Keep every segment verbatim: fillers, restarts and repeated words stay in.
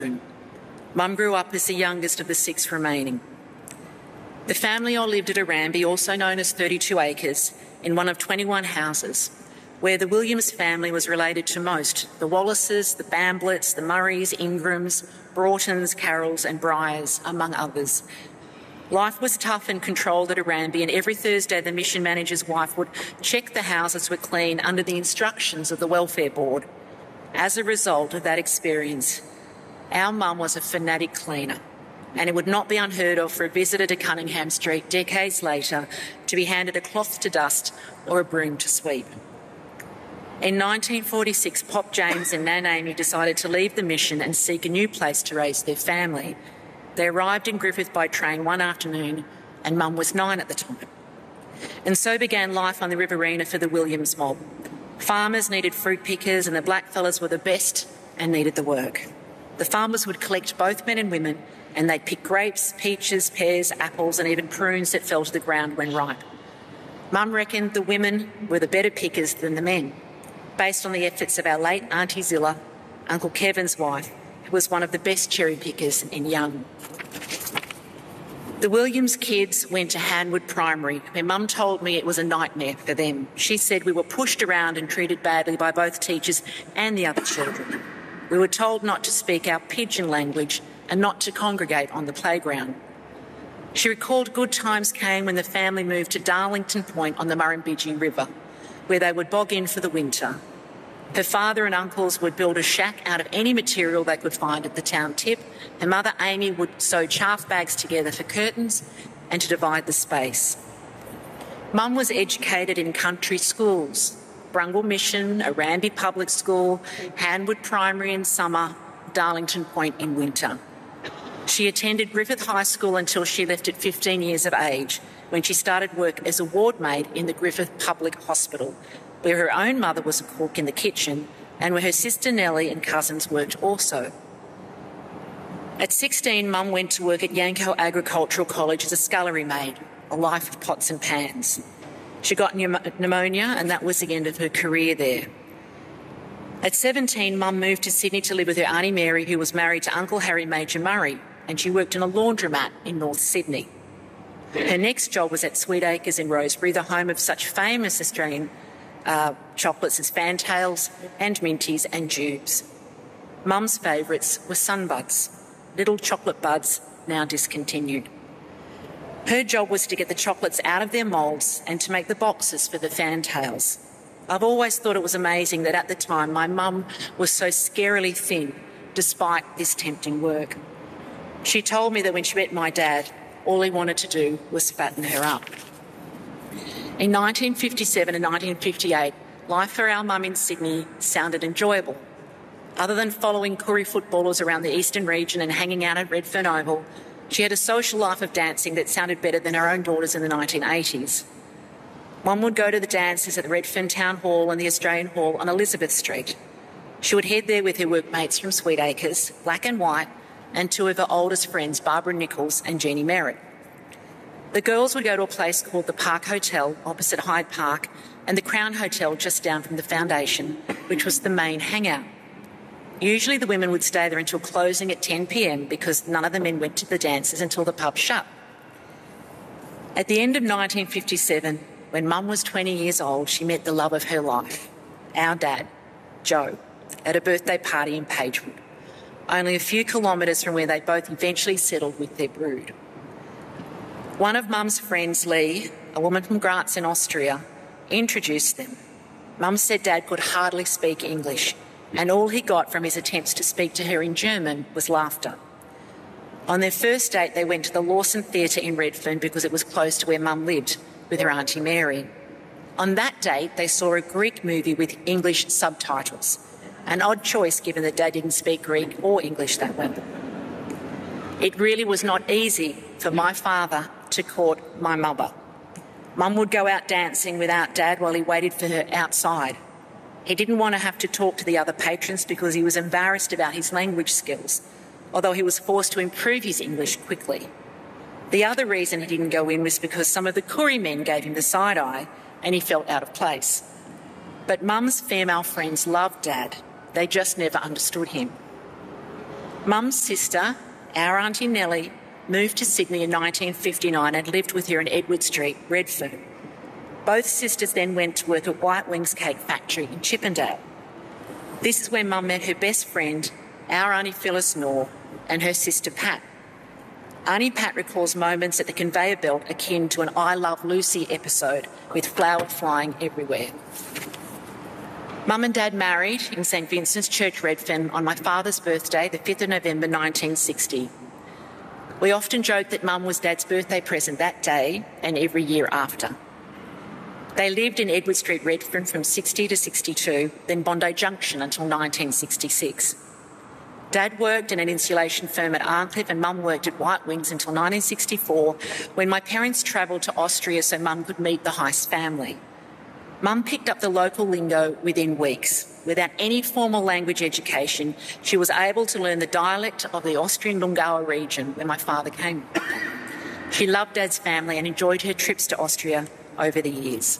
Mum grew up as the youngest of the six remaining. The family all lived at Arambi, also known as thirty-two acres, in one of twenty-one houses, where the Williams family was related to most: the Wallaces, the Bamblets, the Murrays, Ingrams, Broughtons, Carrolls and Bryars, among others. Life was tough and controlled at Arambi, and every Thursday the mission manager's wife would check the houses were clean under the instructions of the welfare board. As a result of that experience, our mum was a fanatic cleaner, and it would not be unheard of for a visitor to Cunningham Street decades later to be handed a cloth to dust or a broom to sweep. In nineteen forty-six, Pop James and Nan Amy decided to leave the mission and seek a new place to raise their family. They arrived in Griffith by train one afternoon, and Mum was nine at the time. And so began life on the Riverina for the Williams mob. Farmers needed fruit pickers, and the blackfellas were the best and needed the work. The farmers would collect both men and women, and they'd pick grapes, peaches, pears, apples and even prunes that fell to the ground when ripe. Mum reckoned the women were the better pickers than the men, based on the efforts of our late Auntie Zilla, Uncle Kevin's wife, who was one of the best cherry pickers in Young. The Williams kids went to Hanwood Primary, where Mum told me it was a nightmare for them. She said we were pushed around and treated badly by both teachers and the other children. We were told not to speak our pidgin language and not to congregate on the playground. She recalled good times came when the family moved to Darlington Point on the Murrumbidgee River, where they would bog in for the winter. Her father and uncles would build a shack out of any material they could find at the town tip. Her mother, Amy, would sew chaff bags together for curtains and to divide the space. Mum was educated in country schools: Brungle Mission, Arambi Public School, Hanwood Primary in summer, Darlington Point in winter. She attended Griffith High School until she left at fifteen years of age, when she started work as a ward maid in the Griffith Public Hospital, where her own mother was a cook in the kitchen and where her sister Nellie and cousins worked also. At sixteen, Mum went to work at Yanco Agricultural College as a scullery maid, a life of pots and pans. She got pneumonia, and that was the end of her career there. At seventeen, Mum moved to Sydney to live with her Auntie Mary, who was married to Uncle Harry Major Murray, and she worked in a laundromat in North Sydney. Her next job was at Sweet Acres in Rosebery, the home of such famous Australian uh, chocolates as Fantails and Minties and Jubes. Mum's favourites were Sunbuds, little chocolate buds now discontinued. Her job was to get the chocolates out of their moulds and to make the boxes for the Fantails. I've always thought it was amazing that at the time my mum was so scarily thin despite this tempting work. She told me that when she met my dad, all he wanted to do was fatten her up. In nineteen fifty-seven and nineteen fifty-eight, life for our mum in Sydney sounded enjoyable. Other than following Koori footballers around the eastern region and hanging out at Redfern Oval, she had a social life of dancing that sounded better than her own daughters in the nineteen eighties. Mum would go to the dances at the Redfern Town Hall and the Australian Hall on Elizabeth Street. She would head there with her workmates from Sweet Acres, Black and White, and two of her oldest friends, Barbara Nichols and Jeannie Merritt. The girls would go to a place called the Park Hotel opposite Hyde Park and the Crown Hotel just down from the Foundation, which was the main hangout. Usually the women would stay there until closing at ten p m because none of the men went to the dances until the pub shut. At the end of nineteen fifty-seven, when Mum was twenty years old, she met the love of her life, our dad, Joe, at a birthday party in Pagewood, only a few kilometres from where they both eventually settled with their brood. One of Mum's friends, Lee, a woman from Graz in Austria, introduced them. Mum said Dad could hardly speak English, and all he got from his attempts to speak to her in German was laughter. On their first date, they went to the Lawson Theatre in Redfern because it was close to where Mum lived with her Auntie Mary. On that date, they saw a Greek movie with English subtitles, an odd choice given that Dad didn't speak Greek or English that well. It really was not easy for my father to court my mother. Mum would go out dancing without Dad while he waited for her outside. He didn't want to have to talk to the other patrons because he was embarrassed about his language skills, although he was forced to improve his English quickly. The other reason he didn't go in was because some of the Koori men gave him the side eye and he felt out of place. But Mum's female friends loved Dad. They just never understood him. Mum's sister, our Auntie Nellie, moved to Sydney in nineteen fifty-nine and lived with her in Edward Street, Redfern. Both sisters then went to work at White Wings Cake Factory in Chippendale. This is where Mum met her best friend, our Auntie Phyllis Knorr, and her sister Pat. Auntie Pat recalls moments at the conveyor belt akin to an I Love Lucy episode with flour flying everywhere. Mum and Dad married in St Vincent's Church, Redfern, on my father's birthday, the fifth of November nineteen sixty. We often joke that Mum was Dad's birthday present that day and every year after. They lived in Edward Street, Redfern from sixty to sixty-two, then Bondi Junction until nineteen sixty-six. Dad worked in an insulation firm at Arncliffe and Mum worked at White Wings until nineteen sixty-four, when my parents travelled to Austria so Mum could meet the Heist family. Mum picked up the local lingo within weeks. Without any formal language education, she was able to learn the dialect of the Austrian Lungauer region where my father came from. She loved Dad's family and enjoyed her trips to Austria over the years.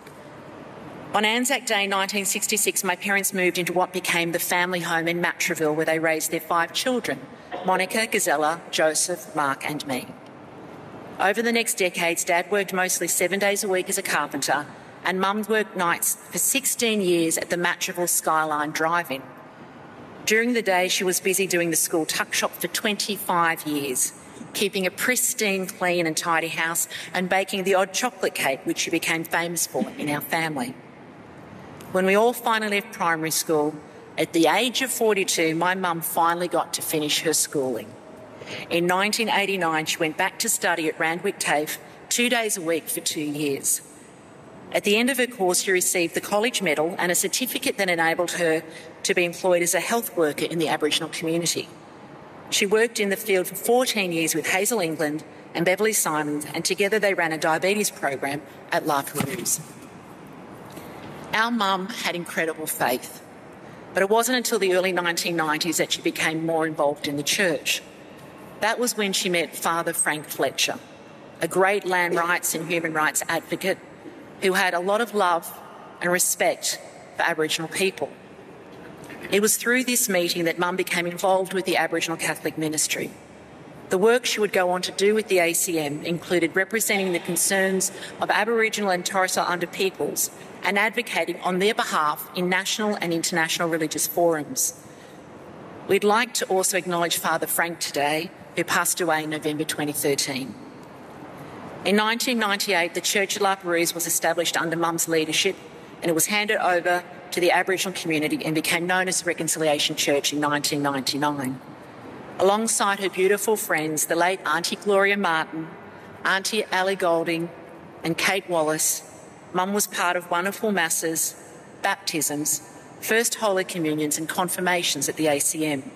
On Anzac Day nineteen sixty-six, my parents moved into what became the family home in Matraville, where they raised their five children, Monica, Gazella, Joseph, Mark and me. Over the next decades, Dad worked mostly seven days a week as a carpenter, and Mum worked nights for sixteen years at the Matraville Skyline Drive-In. During the day, she was busy doing the school tuck shop for twenty-five years, keeping a pristine, clean and tidy house and baking the odd chocolate cake, which she became famous for in our family. When we all finally left primary school, at the age of forty-two, my mum finally got to finish her schooling. In nineteen eighty-nine, she went back to study at Randwick TAFE two days a week for two years. At the end of her course, she received the College Medal and a certificate that enabled her to be employed as a health worker in the Aboriginal community. She worked in the field for fourteen years with Hazel England and Beverly Simons, and together they ran a diabetes program at La Perouse. Our mum had incredible faith, but it wasn't until the early nineteen nineties that she became more involved in the church. That was when she met Father Frank Fletcher, a great land rights and human rights advocate who had a lot of love and respect for Aboriginal people. It was through this meeting that Mum became involved with the Aboriginal Catholic Ministry. The work she would go on to do with the A C M included representing the concerns of Aboriginal and Torres Strait Islander peoples and advocating on their behalf in national and international religious forums. We'd like to also acknowledge Father Frank today, who passed away in November twenty thirteen. In nineteen ninety-eight, the Church of La Perouse was established under Mum's leadership, and it was handed over to the Aboriginal community and became known as Reconciliation Church in nineteen ninety-nine. Alongside her beautiful friends, the late Auntie Gloria Martin, Auntie Ali Golding and Kate Wallace, Mum was part of wonderful masses, baptisms, First Holy Communions and confirmations at the A C M.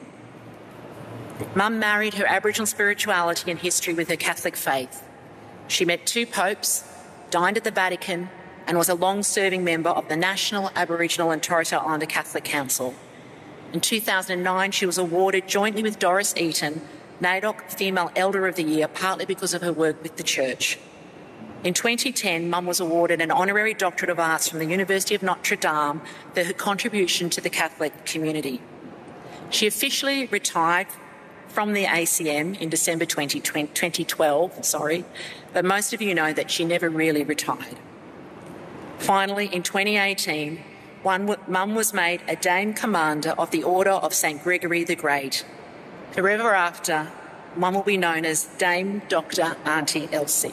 Mum married her Aboriginal spirituality and history with her Catholic faith. She met two popes, dined at the Vatican, and was a long-serving member of the National Aboriginal and Torres Strait Islander Catholic Council. In two thousand nine, she was awarded jointly with Doris Eaton, NAIDOC Female Elder of the Year, partly because of her work with the Church. In twenty ten, Mum was awarded an honorary Doctorate of Arts from the University of Notre Dame for her contribution to the Catholic community. She officially retired from the A C M in December twenty twelve, sorry, but most of you know that she never really retired. Finally, in twenty eighteen, Mum was made a Dame Commander of the Order of Saint Gregory the Great. Forever after, Mum will be known as Dame Doctor Auntie Elsie.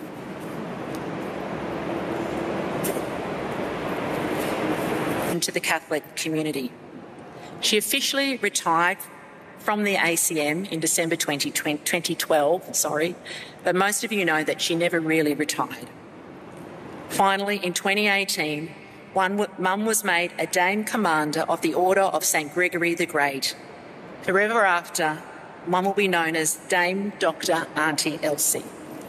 To the Catholic community. She officially retired from the A C M in December twenty twelve, sorry, but most of you know that she never really retired. Finally, in twenty eighteen, Mum was made a Dame Commander of the Order of Saint Gregory the Great. Forever after, Mum will be known as Dame Doctor Auntie Elsie.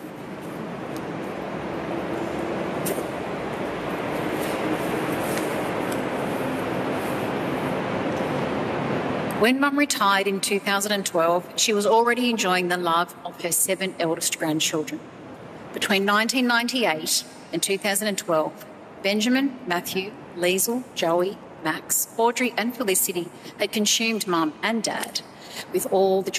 When Mum retired in two thousand twelve, she was already enjoying the love of her seven eldest grandchildren. Between nineteen ninety-eight and two thousand twelve, Benjamin, Matthew, Liesl, Joey, Max, Audrey and Felicity had consumed Mum and Dad with all the